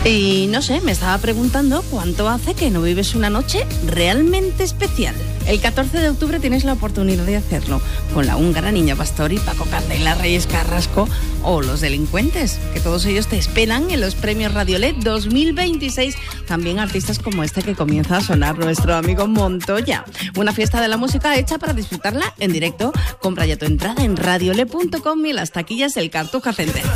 Y no sé, me estaba preguntando cuánto hace que no vives una noche realmente especial. El 14 de octubre tienes la oportunidad de hacerlo con la húngara Niña Pastori, Paco Candela, Reyes Carrasco o Los Delincuentes, que todos ellos te esperan en los premios Radiolet 2026. También artistas como este que comienza a sonar, nuestro amigo Montoya. Una fiesta de la música hecha para disfrutarla en directo. Compra ya tu entrada en radiolet.com y las taquillas del Cartuja Center.